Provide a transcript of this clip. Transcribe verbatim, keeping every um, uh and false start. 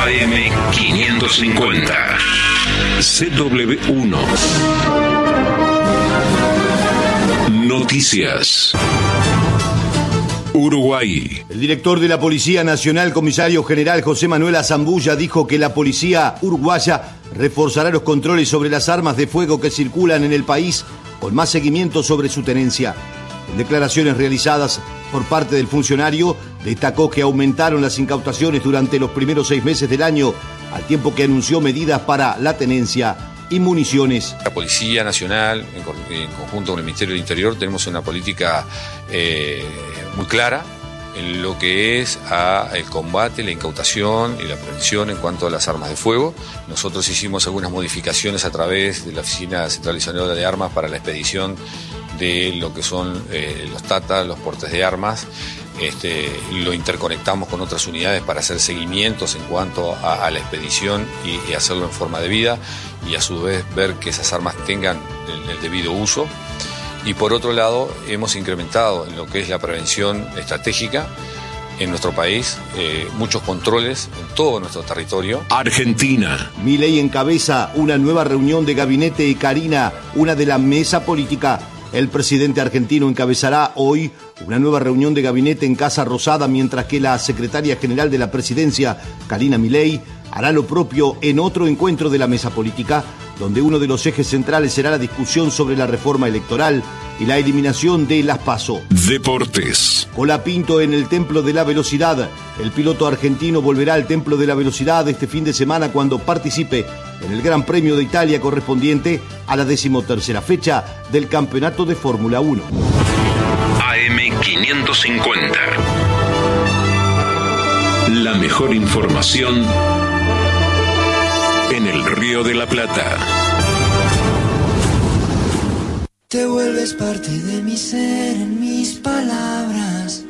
A M quinientos cincuenta. C W uno. Noticias. Uruguay. El director de la Policía Nacional, comisario general José Manuel Azambulla, dijo que la policía uruguaya reforzará los controles sobre las armas de fuego que circulan en el país con más seguimiento sobre su tenencia. En declaraciones realizadas por parte del funcionario, destacó que aumentaron las incautaciones durante los primeros seis meses del año, al tiempo que anunció medidas para la tenencia y municiones. La Policía Nacional, en, en conjunto con el Ministerio del Interior, tenemos una política eh, muy clara en lo que es a el combate, la incautación y la prevención en cuanto a las armas de fuego. Nosotros hicimos algunas modificaciones a través de la Oficina Centralizadora de Armas para la expedición de lo que son eh, los TATA, los portes de armas. Este, lo interconectamos con otras unidades para hacer seguimientos en cuanto a, a la expedición y, y hacerlo en forma debida, y a su vez ver que esas armas tengan el, el debido uso. Y por otro lado, hemos incrementado en lo que es la prevención estratégica en nuestro país, eh, muchos controles en todo nuestro territorio. Argentina. Milei encabeza una nueva reunión de gabinete y Karina, una de la mesa política. El presidente argentino encabezará hoy una nueva reunión de gabinete en Casa Rosada, mientras que la secretaria general de la presidencia, Karina Milei, hará lo propio en otro encuentro de la mesa política, donde uno de los ejes centrales será la discusión sobre la reforma electoral y la eliminación de las PASO. Deportes. Colapinto en el Templo de la Velocidad. El piloto argentino volverá al Templo de la Velocidad este fin de semana cuando participe en el Gran Premio de Italia correspondiente a la decimotercera fecha del Campeonato de Fórmula uno. A M quinientos cincuenta. La mejor información en el Río de la Plata. Te vuelves parte de mi ser, en mis palabras.